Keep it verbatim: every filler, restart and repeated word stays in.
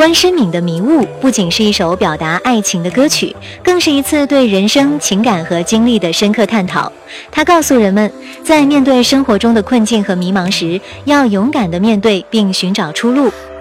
关诗敏的《迷雾》不仅是一首表达爱情的歌曲，更是一次对人生、情感和经历的深刻探讨。它告诉人们，在面对生活中的困境和迷茫时，要勇敢地面对并寻找出路，